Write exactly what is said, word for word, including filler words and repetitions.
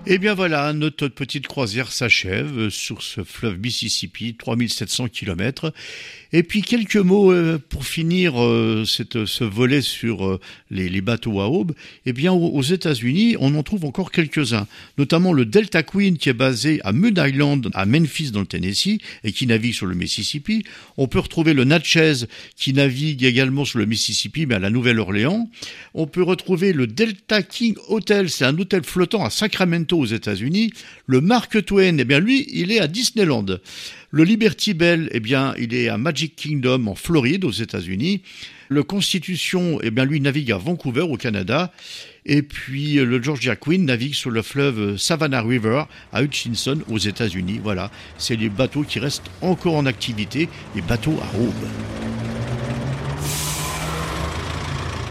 Et bien voilà, notre petite croisière s'achève sur ce fleuve Mississippi, trois mille sept cents kilomètres. Et puis quelques mots euh, pour finir euh, cette, ce volet sur euh, les, les bateaux à aube. Eh bien aux, aux États-Unis, on en trouve encore quelques-uns, notamment le Delta Queen qui est basé à Mud Island, à Memphis dans le Tennessee, et qui navigue sur le Mississippi. On peut retrouver le Natchez qui navigue également sur le Mississippi, mais à la Nouvelle-Orléans. On peut retrouver le Delta King Hotel, c'est un hôtel flottant à Sacramento aux États-Unis. Le Mark Twain, eh bien lui, il est à Disneyland. Le Liberty Bell, eh bien, il est à Magic Kingdom en Floride, aux États-Unis. Le Constitution, eh bien, lui, navigue à Vancouver, au Canada. Et puis, le Georgia Queen navigue sur le fleuve Savannah River à Hutchinson, aux États-Unis. Voilà, c'est les bateaux qui restent encore en activité, les bateaux à aube.